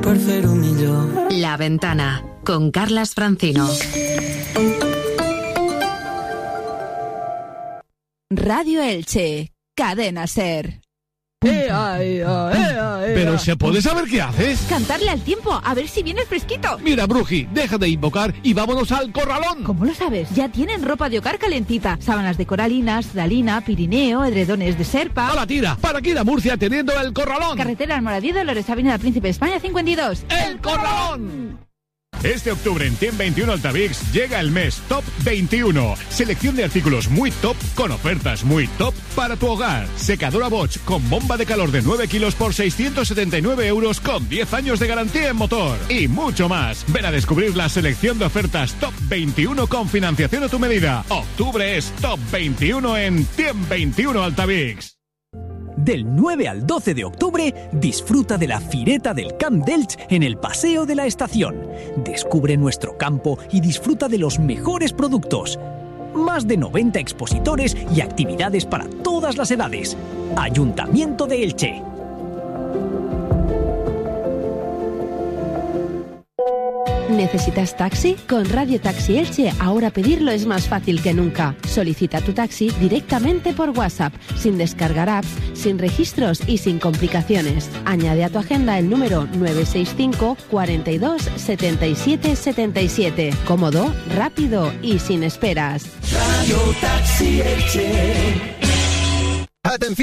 per fer-ho millor. La Ventana, con Carlas Francino. Radio Elche, Cadena Ser. Pero ¿se puede saber qué haces? Cantarle al tiempo, a ver si viene el fresquito. Mira, Bruji, deja de invocar y vámonos al corralón. ¿Cómo lo sabes? Ya tienen ropa de hogar calentita, sábanas de coralinas, dalina, pirineo, edredones de serpa. ¡A la tira! Para aquí a Murcia teniendo el corralón. Carretera Almoradí, Dolores, Avenida Príncipe de España 52. ¡El corralón! Este octubre en Tiem 21 Altavix llega el mes Top 21. Selección de artículos muy top con ofertas muy top para tu hogar. Secadora Bosch con bomba de calor de 9 kilos por 679 euros con 10 años de garantía en motor. Y mucho más. Ven a descubrir la selección de ofertas Top 21 con financiación a tu medida. Octubre es Top 21 en Tiem 21 Altavix. Del 9 al 12 de octubre, disfruta de la Fireta del Camp d'Elx en el Paseo de la Estación. Descubre nuestro campo y disfruta de los mejores productos. Más de 90 expositores y actividades para todas las edades. Ayuntamiento de Elche. ¿Necesitas taxi? Con Radio Taxi Elche ahora pedirlo es más fácil que nunca. Solicita tu taxi directamente por WhatsApp, sin descargar apps, sin registros y sin complicaciones. Añade a tu agenda el número 965 42 77 77. Cómodo, rápido y sin esperas. Radio Taxi Elche. Atención.